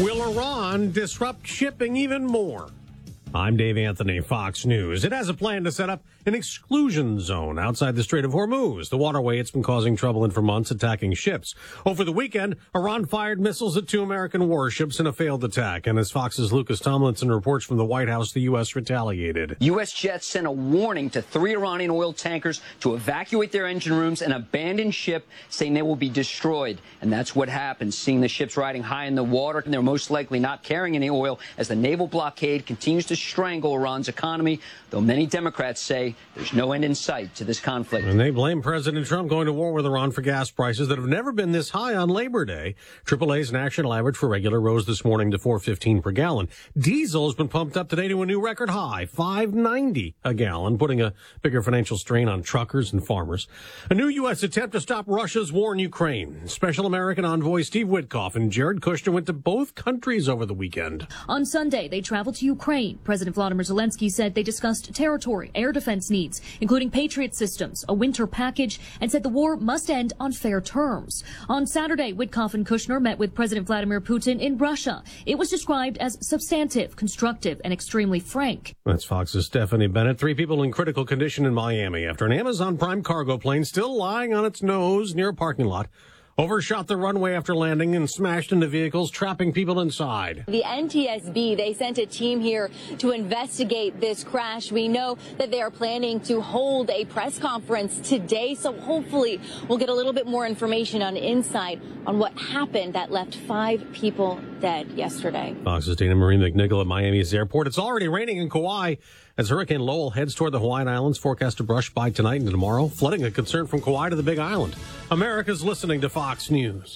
Will Iran disrupt shipping even more? I'm Dave Anthony, Fox News. It has a plan to set up an exclusion zone outside the Strait of Hormuz, the waterway it's been causing trouble in for months, attacking ships. Over the weekend, Iran fired missiles at 2 American warships in a failed attack. And as Fox's Lucas Tomlinson reports from the White House, the U.S. retaliated. U.S. jets sent a warning to 3 Iranian oil tankers to evacuate their engine rooms and abandon ship, saying they will be destroyed. And that's what happened, seeing the ships riding high in the water, and they're most likely not carrying any oil as the naval blockade continues to strangle Iran's economy, though many Democrats say there's no end in sight to this conflict. And they blame President Trump going to war with Iran for gas prices that have never been this high on Labor Day. AAA's national average for regular rose this morning to $4.15 per gallon. Diesel has been pumped up today to a new record high, $5.90 a gallon, putting a bigger financial strain on truckers and farmers. A new U.S. attempt to stop Russia's war in Ukraine. Special American envoy Steve Witkoff and Jared Kushner went to both countries over the weekend. On Sunday, they traveled to Ukraine. President Volodymyr Zelensky said they discussed territory, air defense needs, including Patriot systems, a winter package, and said the war must end on fair terms. On Saturday, Witkoff and Kushner met with President Vladimir Putin in Russia. It was described as substantive, constructive, and extremely frank. That's Fox's Stephanie Bennett. 3 people in critical condition in Miami after an Amazon Prime cargo plane still lying on its nose near a parking lot overshot the runway after landing and smashed into vehicles, trapping people inside. The NTSB, they sent a team here to investigate this crash. We know that they are planning to hold a press conference today, so hopefully we'll get a little bit more information on insight on what happened that left 5 people dead yesterday. Fox's Dana Marie McNichol at Miami's airport. It's already raining in Kauai as Hurricane Lowell heads toward the Hawaiian Islands, forecast to brush by tonight and tomorrow. Flooding a concern from Kauai to the Big Island. America's listening to Fox News.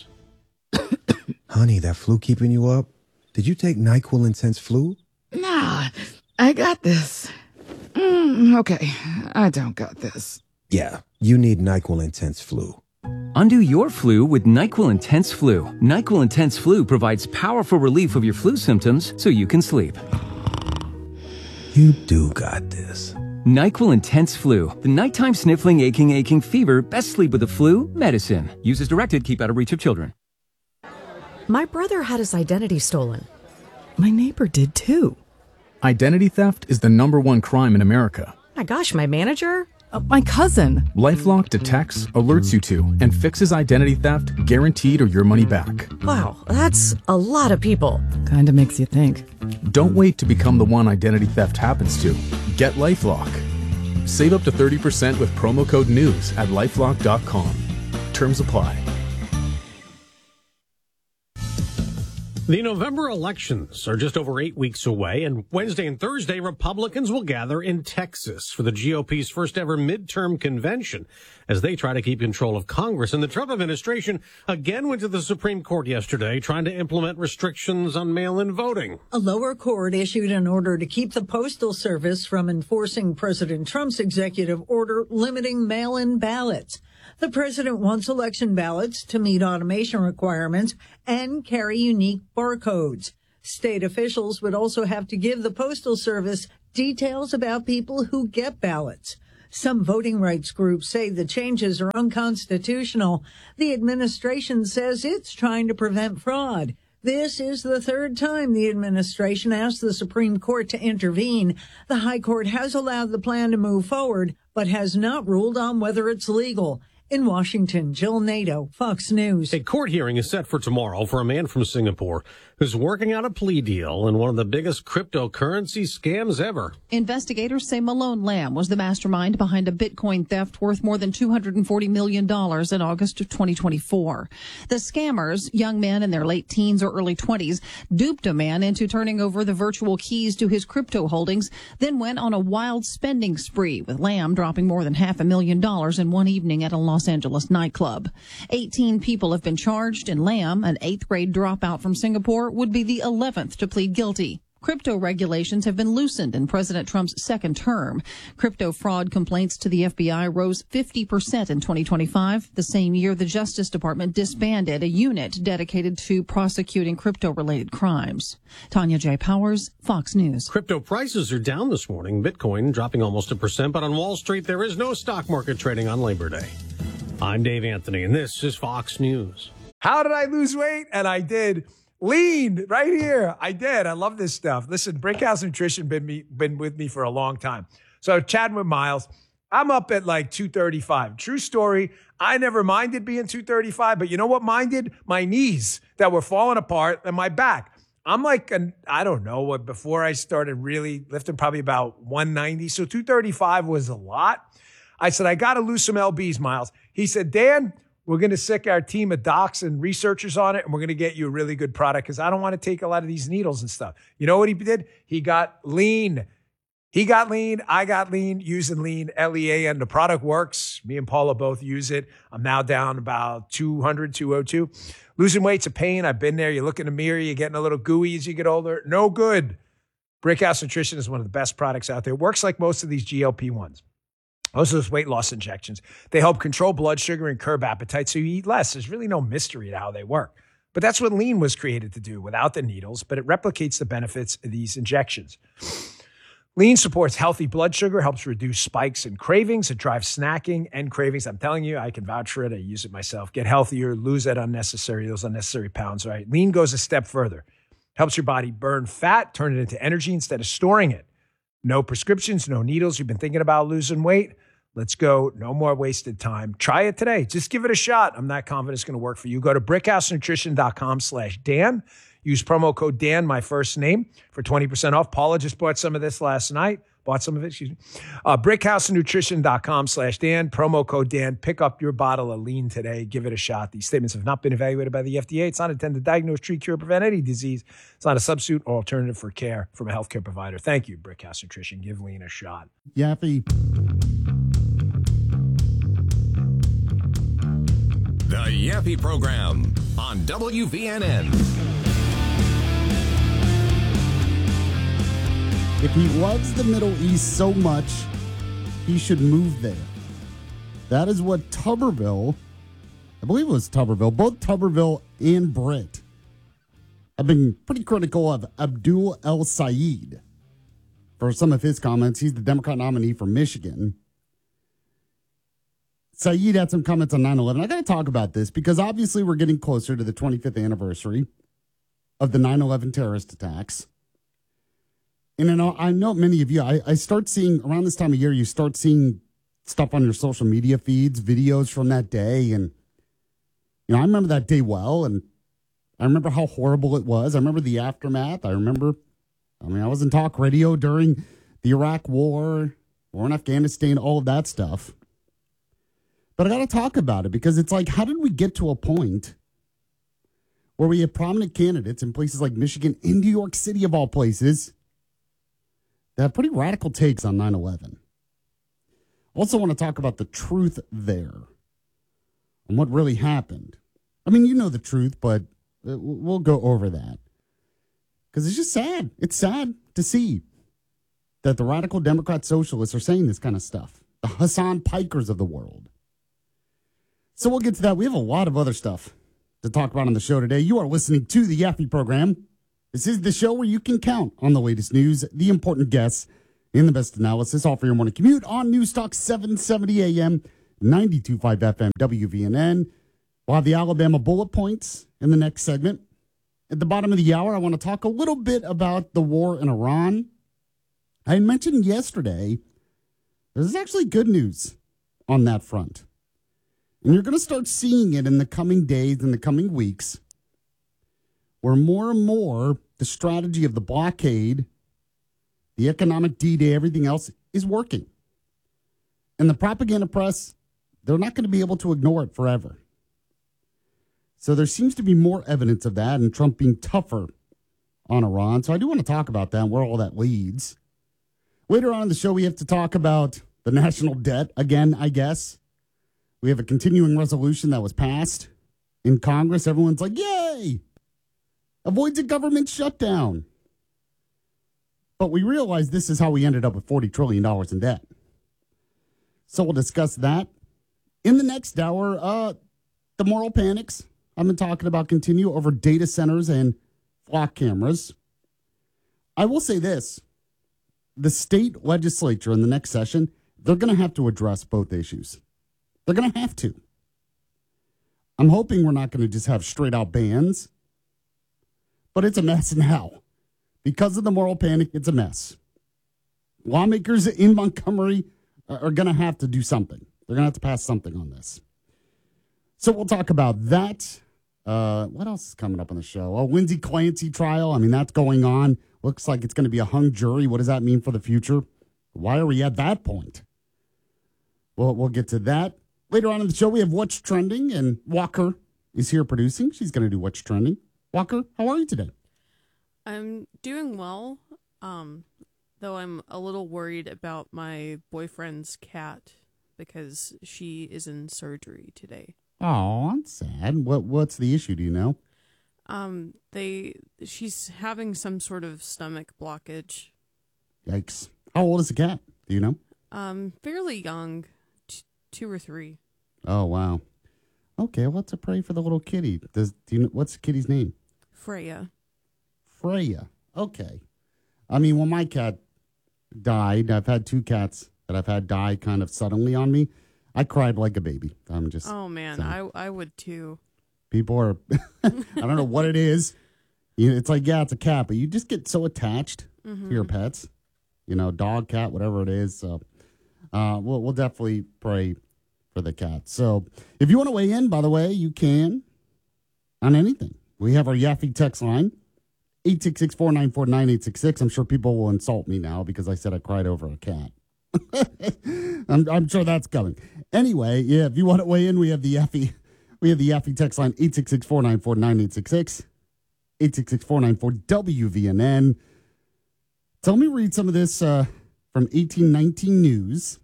Honey, that flu keeping you up? Did you take NyQuil Intense Flu? Nah, I got this. Okay, I don't got this. Yeah, you need NyQuil Intense Flu. Undo your flu with NyQuil Intense Flu. NyQuil Intense Flu provides powerful relief of your flu symptoms so you can sleep. You do got this. NyQuil Intense Flu. The nighttime sniffling, aching fever. Best sleep with the flu medicine. Use as directed. Keep out of reach of children. My brother had his identity stolen. My neighbor did too. Identity theft is the #1 crime in America. My gosh, my manager? My cousin. LifeLock detects, alerts you to, and fixes identity theft, guaranteed or your money back. Wow, that's a lot of people. Kinda makes you think. Don't wait to become the one identity theft happens to. Get LifeLock. Save up to 30% with promo code NEWS at LifeLock.com. Terms apply. The November elections are just over 8 weeks away, and Wednesday and Thursday, Republicans will gather in Texas for the GOP's first ever midterm convention as they try to keep control of Congress. And the Trump administration again went to the Supreme Court yesterday trying to implement restrictions on mail-in voting. A lower court issued an order to keep the Postal Service from enforcing President Trump's executive order limiting mail-in ballots. The president wants election ballots to meet automation requirements and carry unique barcodes. State officials would also have to give the Postal Service details about people who get ballots. Some voting rights groups say the changes are unconstitutional. The administration says it's trying to prevent fraud. This is the 3rd time the administration asked the Supreme Court to intervene. The High Court has allowed the plan to move forward, but has not ruled on whether it's legal. In Washington, Jill Nato, Fox News. A court hearing is set for tomorrow for a man from Singapore who's working out a plea deal in one of the biggest cryptocurrency scams ever. Investigators say Malone Lamb was the mastermind behind a Bitcoin theft worth more than $240 million in August of 2024. The scammers, young men in their late teens or early 20s, duped a man into turning over the virtual keys to his crypto holdings, then went on a wild spending spree, with Lamb dropping more than $500,000 in one evening at a Los Angeles nightclub. 18 people have been charged, and Lamb, an 8th grade dropout from Singapore, would be the 11th to plead guilty. Crypto regulations have been loosened in President Trump's second term. Crypto fraud complaints to the FBI rose 50% in 2025, the same year the Justice Department disbanded a unit dedicated to prosecuting crypto-related crimes. Tanya J. Powers, Fox News. Crypto prices are down this morning. Bitcoin dropping almost 1%, but on Wall Street there is no stock market trading on Labor Day. I'm Dave Anthony, and this is Fox News. How did I lose weight? And I did. Lean right here. I did. I love this stuff. Listen, Brickhouse Nutrition been with me for a long time. So chatting with Miles, I'm up at like 235. True story. I never minded being 235, but you know what minded? My knees that were falling apart and my back. I'm like, I don't know what, before I started really lifting, probably about 190. So 235 was a lot. I said, I got to lose some LBs, Miles. He said, Dan, we're going to sick our team of docs and researchers on it, and we're going to get you a really good product because I don't want to take a lot of these needles and stuff. You know what he did? He got lean. He got lean. I got lean, using lean, LEAN. The product works. Me and Paula both use it. I'm now down about 200, 202. Losing weight's a pain. I've been there. You look in the mirror, you're getting a little gooey as you get older. No good. Brickhouse Nutrition is one of the best products out there. It works like most of these GLP-1s. Most of those weight loss injections. They help control blood sugar and curb appetite so you eat less. There's really no mystery to how they work. But that's what lean was created to do without the needles, but it replicates the benefits of these injections. Lean supports healthy blood sugar, helps reduce spikes and cravings. It drives snacking and cravings. I'm telling you, I can vouch for it. I use it myself. Get healthier, lose those unnecessary pounds, right? Lean goes a step further. Helps your body burn fat, turn it into energy instead of storing it. No prescriptions, no needles. You've been thinking about losing weight? Let's go. No more wasted time. Try it today. Just give it a shot. I'm not confident it's going to work for you. Go to brickhousenutrition.com/Dan. Use promo code Dan, my first name, for 20% off. Paula just bought some of this last night. Brickhousenutrition.com/Dan. Promo code Dan. Pick up your bottle of lean today. Give it a shot. These statements have not been evaluated by the FDA. It's not intended to diagnose, treat, cure, prevent any disease. It's not a substitute or alternative for care from a healthcare provider. Thank you, Brickhouse Nutrition. Give lean a shot. Yappy. The Yappy Program on WVNN. If he loves the Middle East so much, he should move there. That is what Tuberville, I believe it was Tuberville, both Tuberville and Britt have been pretty critical of Abdul El-Sayed for some of his comments. He's the Democrat nominee for Michigan. Sayed had some comments on 9/11. I got to talk about this because obviously we're getting closer to the 25th anniversary of the 9/11 terrorist attacks. And I know many of you, I start seeing, around this time of year, you start seeing stuff on your social media feeds, videos from that day. And, I remember that day well, and I remember how horrible it was. I remember the aftermath. I was in talk radio during the Iraq war in Afghanistan, all of that stuff. But I got to talk about it because it's like, how did we get to a point where we have prominent candidates in places like Michigan and New York City, of all places, that have pretty radical takes on 9/11. Also want to talk about the truth there and what really happened. I mean, you know the truth, but we'll go over that. Because it's just sad. It's sad to see that the radical Democrat socialists are saying this kind of stuff. The Hassan Pikers of the world. So we'll get to that. We have a lot of other stuff to talk about on the show today. You are listening to the Yappy Program. This is the show where you can count on the latest news, the important guests, and the best analysis, all for your morning commute on News Talk 770 AM, 92.5 FM, WVNN. We'll have the Alabama bullet points in the next segment. At the bottom of the hour, I want to talk a little bit about the war in Iran. I mentioned yesterday, there's actually good news on that front. And you're going to start seeing it in the coming days, in the coming weeks, where more and more the strategy of the blockade, the economic D-Day, everything else is working. And the propaganda press, they're not going to be able to ignore it forever. So there seems to be more evidence of that and Trump being tougher on Iran. So I do want to talk about that and where all that leads. Later on in the show, we have to talk about the national debt again, I guess. We have a continuing resolution that was passed in Congress. Everyone's like, yay! Avoids a government shutdown. But we realize this is how we ended up with $40 trillion in debt. So we'll discuss that. In the next hour, the moral panics I've been talking about continue over data centers and flock cameras. I will say this. The state legislature in the next session, they're going to have to address both issues. They're going to have to. I'm hoping we're not going to just have straight out bans. But it's a mess now. Because of the moral panic, it's a mess. Lawmakers in Montgomery are going to have to do something. They're going to have to pass something on this. So we'll talk about that. What else is coming up on the show? Lindsay Clancy trial. I mean, that's going on. Looks like it's going to be a hung jury. What does that mean for the future? Why are we at that point? Well, we'll get to that. Later on in the show, we have What's Trending, and Walker is here producing. She's going to do What's Trending. Walker, how are you today? I'm doing well, though I'm a little worried about my boyfriend's cat because she is in surgery today. Oh, I'm sad. What's the issue? Do you know? She's having some sort of stomach blockage. Yikes. How old is the cat? Do you know? Fairly young, 2 or 3. Oh, wow. Okay, well, let's pray for the little kitty. Do you know what's the kitty's name? Freya. Freya. Okay. I mean, when my cat died, I've had 2 cats that I've had die kind of suddenly on me. I cried like a baby. I'm just. Oh man, I would too. People are. I don't know what it is. It's like, yeah, it's a cat, but you just get so attached to your pets. Dog, cat, whatever it is. So, we'll definitely pray for the cat. So, if you want to weigh in, by the way, you can on anything. We have our Yaffe text line, 866-494-9866. I'm sure people will insult me now because I said I cried over a cat. I'm sure that's coming. Anyway, yeah, if you want to weigh in, we have the Yaffe text line, 866-494-9866, 866-494-WVNN. Tell me, read some of this from 1819 News.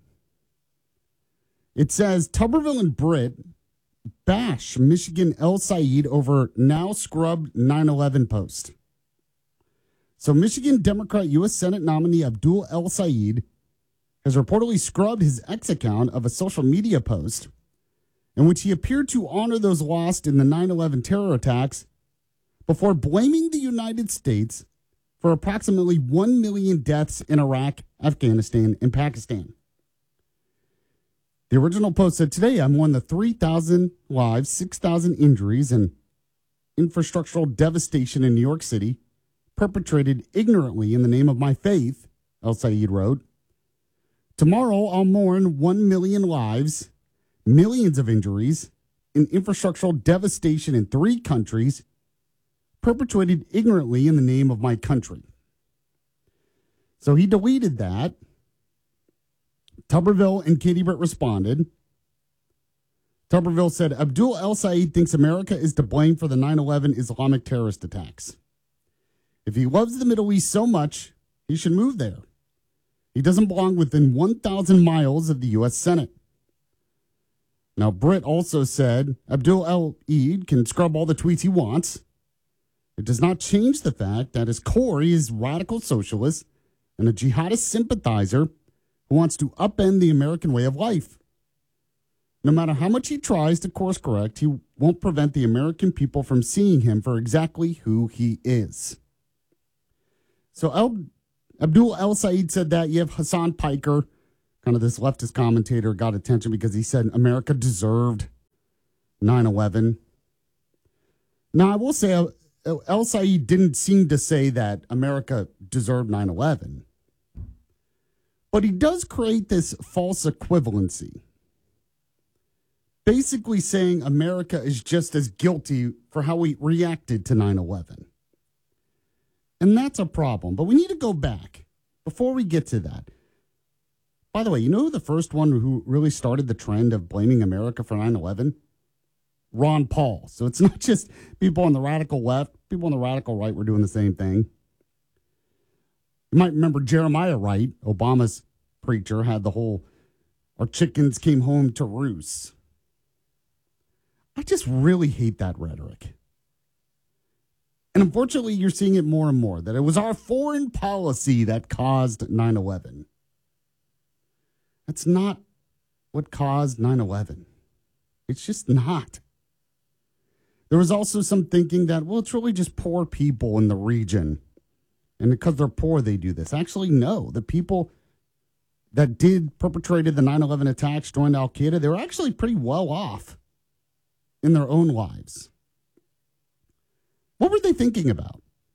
It says, Tuberville and Britt bash Michigan El Said over now scrubbed 9/11 post. So Michigan Democrat U.S. Senate nominee Abdul El Said has reportedly scrubbed his X account of a social media post in which he appeared to honor those lost in the 9/11 terror attacks before blaming the United States for approximately 1 million deaths in Iraq, Afghanistan, and Pakistan. The original post said, today I'm one of the 3,000 lives, 6,000 injuries, and infrastructural devastation in New York City perpetrated ignorantly in the name of my faith, El Said wrote. Tomorrow, I'll mourn 1 million lives, millions of injuries, and infrastructural devastation in 3 countries perpetrated ignorantly in the name of my country. So he deleted that. Tuberville and Katie Britt responded. Tuberville said, Abdul El Said thinks America is to blame for the 9/11 Islamic terrorist attacks. If he loves the Middle East so much, he should move there. He doesn't belong within 1,000 miles of the U.S. Senate. Now, Britt also said Abdul El Eid can scrub all the tweets he wants. It does not change the fact that his core he is radical socialist and a jihadist sympathizer who wants to upend the American way of life. No matter how much he tries to course correct, he won't prevent the American people from seeing him for exactly who he is. So Abdul El Said said that. You have Hassan Piker, kind of this leftist commentator, got attention because he said America deserved 9/11. Now, I will say El Said didn't seem to say that America deserved 9/11. But he does create this false equivalency, basically saying America is just as guilty for how we reacted to 9/11. And that's a problem. But we need to go back before we get to that. By the way, you know who the first one who really started the trend of blaming America for 9/11? Ron Paul. So it's not just people on the radical left. People on the radical right were doing the same thing. You might remember Jeremiah Wright, Obama's preacher, had the whole, our chickens came home to roost. I just really hate that rhetoric. And unfortunately, you're seeing it more and more, that it was our foreign policy that caused 9/11. That's not what caused 9/11. It's just not. There was also some thinking that, well, it's really just poor people in the region. And because they're poor, they do this. Actually, no. The people that perpetrated the 9/11 attacks, joined Al-Qaeda, they were actually pretty well off in their own lives. What were they thinking about?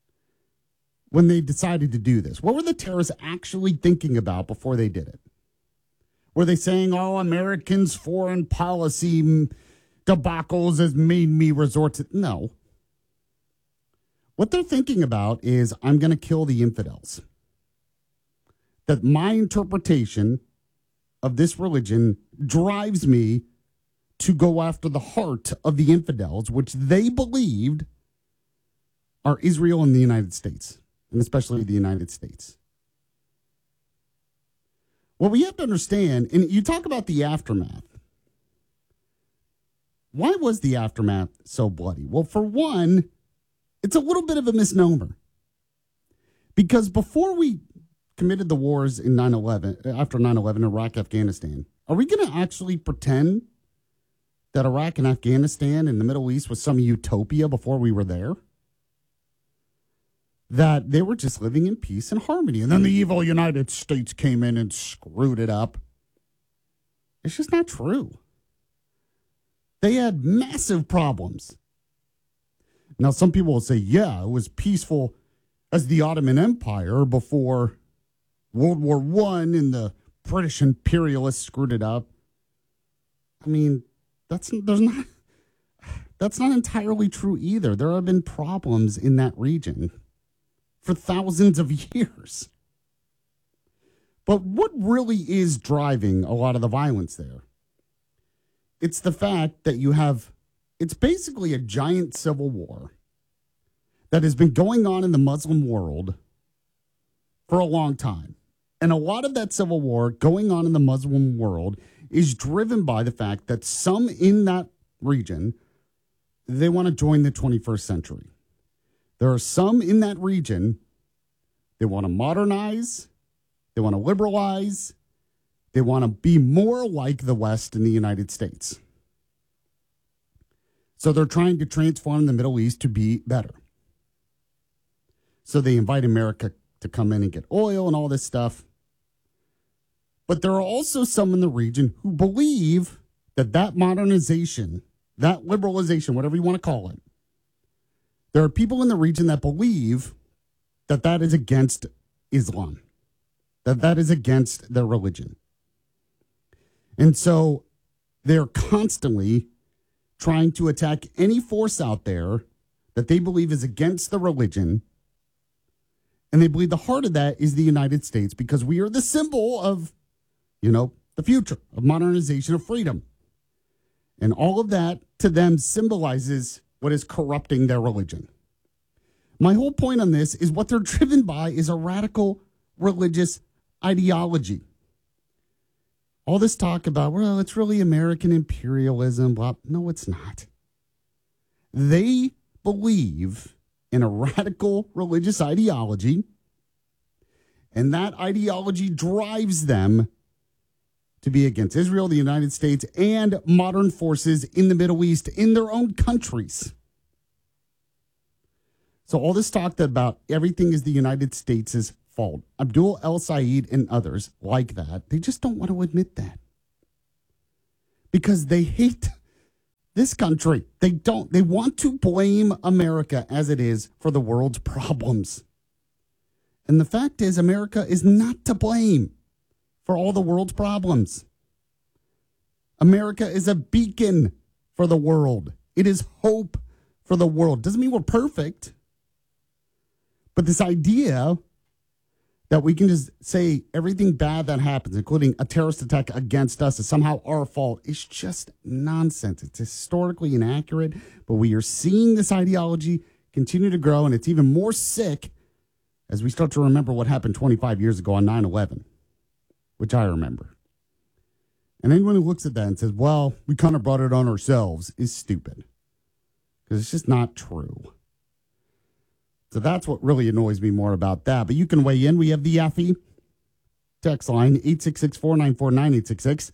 when they decided to do this? What were the terrorists actually thinking about before they did it? Were they saying, oh, Americans' foreign policy debacles has made me resort to... No. What they're thinking about is, I'm going to kill the infidels. That my interpretation of this religion drives me to go after the heart of the infidels, which they believed are Israel and the United States, and especially the United States. What we have to understand, and you talk about the aftermath. Why was the aftermath so bloody? Well, for one, it's a little bit of a misnomer. Because before we committed the wars in 9/11, after 9/11, Iraq, Afghanistan, are we going to actually pretend that Iraq and Afghanistan and the Middle East was some utopia before we were there? That they were just living in peace and harmony. And then the evil United States came in and screwed it up. It's just not true. They had massive problems. Now, some people will say, yeah, it was peaceful as the Ottoman Empire before World War I and the British imperialists screwed it up. I mean, that's not entirely true either. There have been problems in that region for thousands of years. But what really is driving a lot of the violence there? It's the fact that it's basically a giant civil war that has been going on in the Muslim world for a long time. And a lot of that civil war going on in the Muslim world is driven by the fact that some in that region, they want to join the 21st century. There are some in that region, they want to modernize, they want to liberalize, they want to be more like the West in the United States. So they're trying to transform the Middle East to be better. So they invite America to come in and get oil and all this stuff. But there are also some in the region who believe that modernization, that liberalization, whatever you want to call it, there are people in the region that believe that is against Islam, that is against their religion. And so they're constantly trying to attack any force out there that they believe is against the religion. And they believe the heart of that is the United States because we are the symbol of, the future, of modernization, of freedom. And all of that to them symbolizes what is corrupting their religion. My whole point on this is what they're driven by is a radical religious ideology. All this talk about, well, it's really American imperialism, blah. No, it's not. They believe in a radical religious ideology, and that ideology drives them to be against Israel, the United States, and modern forces in the Middle East in their own countries. So all this talk about everything is the United States' fault. Abdul El-Sayed and others like that, they just don't want to admit that. Because they hate this country. They want to blame America as it is for the world's problems. And the fact is, America is not to blame for all the world's problems. America is a beacon for the world. It is hope for the world. Doesn't mean we're perfect. But this idea that we can just say everything bad that happens, including a terrorist attack against us, is somehow our fault, is just nonsense. It's historically inaccurate, but we are seeing this ideology continue to grow, and it's even more sick as we start to remember what happened 25 years ago on 9/11, which I remember. And anyone who looks at that and says, well, we kind of brought it on ourselves, is stupid. Because it's just not true. So that's what really annoys me more about that. But you can weigh in. We have the Yaffe text line, 866-494-9866,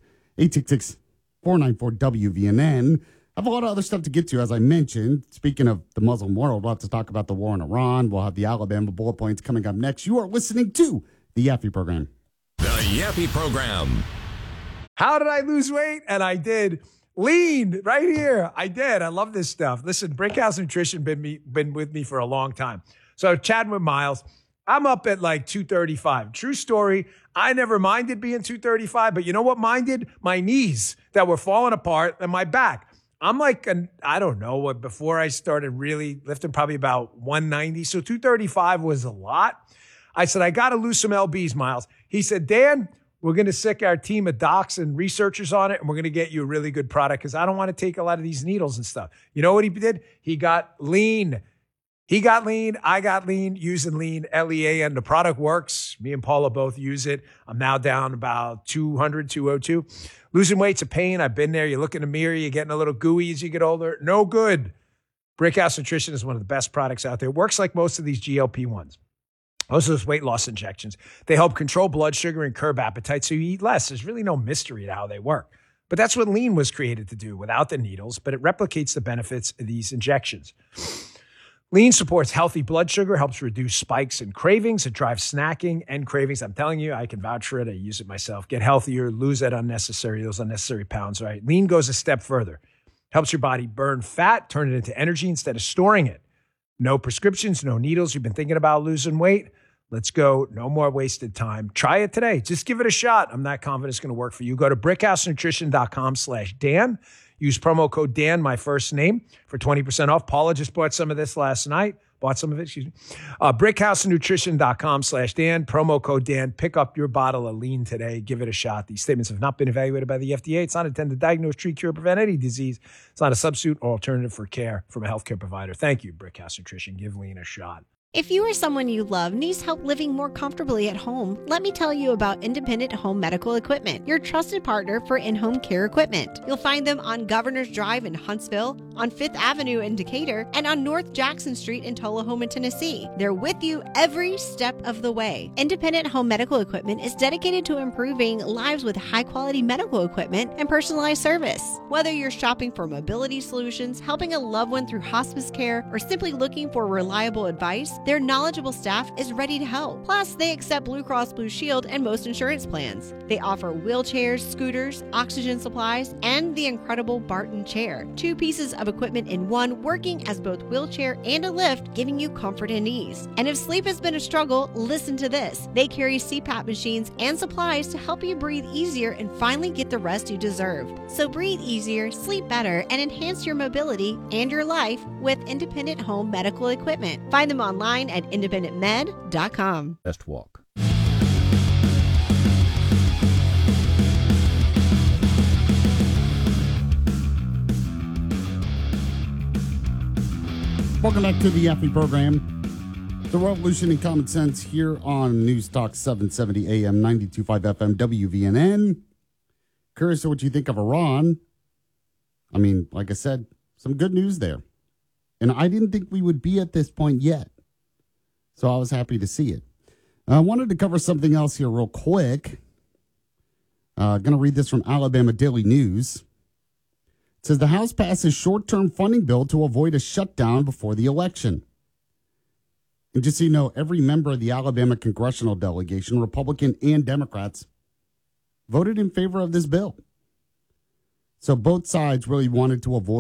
866-494-WVNN. I have a lot of other stuff to get to, as I mentioned. Speaking of the Muslim world, we'll have to talk about the war in Iran. We'll have the Alabama bullet points coming up next. You are listening to the Yaffe Program. The Yaffe Program. How did I lose weight? And I did. Lean right here. I did. I love this stuff. Listen, Brickhouse Nutrition been with me for a long time. So chatting with Miles, I'm up at like 235. True story. I never minded being 235, but you know what minded? My knees that were falling apart and my back. I'm like, I don't know, before I started really lifting, probably about 190. So 235 was a lot. I said, I got to lose some LBs, Miles. He said, Dan, we're going to sick our team of docs and researchers on it, and we're going to get you a really good product because I don't want to take a lot of these needles and stuff. You know what he did? He got lean. He got lean. I got lean using lean, LEAN. The product works. Me and Paula both use it. I'm now down about 200, 202. Losing weight's a pain. I've been there. You look in the mirror. You're getting a little gooey as you get older. No good. Brickhouse Nutrition is one of the best products out there. It works like most of these GLP-1s. Most of those weight loss injections. They help control blood sugar and curb appetite so you eat less. There's really no mystery to how they work. But that's what lean was created to do without the needles, but it replicates the benefits of these injections. Lean supports healthy blood sugar, helps reduce spikes and cravings. It drives snacking and cravings. I'm telling you, I can vouch for it. I use it myself. Get healthier, lose those unnecessary pounds, right? Lean goes a step further. Helps your body burn fat, turn it into energy instead of storing it. No prescriptions, no needles. You've been thinking about losing weight? Let's go. No more wasted time. Try it today. Just give it a shot. I'm not confident it's going to work for you. Go to brickhousenutrition.com/Dan. Use promo code Dan, my first name, for 20% off. Paula just bought some of this last night. Brickhousenutrition.com/Dan. Promo code Dan. Pick up your bottle of lean today. Give it a shot. These statements have not been evaluated by the FDA. It's not intended to diagnose, treat, cure, prevent any disease. It's not a substitute or alternative for care from a healthcare provider. Thank you, Brickhouse Nutrition. Give lean a shot. If you or someone you love needs help living more comfortably at home, let me tell you about Independent Home Medical Equipment, your trusted partner for in-home care equipment. You'll find them on Governor's Drive in Huntsville, on 5th Avenue in Decatur, and on North Jackson Street in Tullahoma, Tennessee. They're with you every step of the way. Independent Home Medical Equipment is dedicated to improving lives with high-quality medical equipment and personalized service. Whether you're shopping for mobility solutions, helping a loved one through hospice care, or simply looking for reliable advice, their knowledgeable staff is ready to help. Plus, they accept Blue Cross Blue Shield and most insurance plans. They offer wheelchairs, scooters, oxygen supplies, and the incredible Barton chair. 2 pieces of equipment in one, working as both wheelchair and a lift, giving you comfort and ease. And if sleep has been a struggle, listen to this. They carry CPAP machines and supplies to help you breathe easier and finally get the rest you deserve. So breathe easier, sleep better, and enhance your mobility and your life with Independent Home Medical Equipment. Find them online at independentmed.com. Best walk. Welcome back to the Yappy program. The Revolution in Common Sense here on News Talk 770 AM, 92.5 FM, WVNN. Curious what you think of Iran. I mean, like I said, some good news there. And I didn't think we would be at this point yet. So I was happy to see it. I wanted to cover something else here real quick. Going to read this from Alabama Daily News. It says the House passes short-term funding bill to avoid a shutdown before the election. And just so you know, every member of the Alabama congressional delegation, Republican and Democrats, voted in favor of this bill. So both sides really wanted to avoid